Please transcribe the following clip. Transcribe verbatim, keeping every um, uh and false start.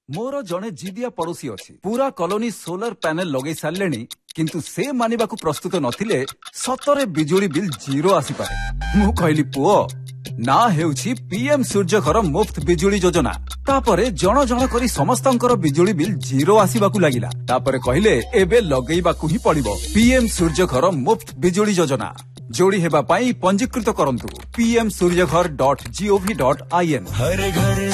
मोर जड़े जिदिया पड़ोसी अच्छी पूरा कॉलोनी सोलर पैनल लगे सारे किंतु से मानिबाकू प्रस्तुत नथिले सतरे बिजुली बिल जीरो आसी पारे। मु कहली पुओ ना हेउछि पीएम सूर्यघर मुफ्त बिजुली योजना। तापरे जण जण करी समस्तंकर बिजुली बिल जीरो आसीबाकू लागिला। तापरे कहले एबे लगेइबाकू ही पड़िबो पीएम सूर्यघर मुफ्त बिजुली योजना। जोड़ी हेबा पाई पंजीकृत करंतु PM Surya Ghar dot gov dot IN.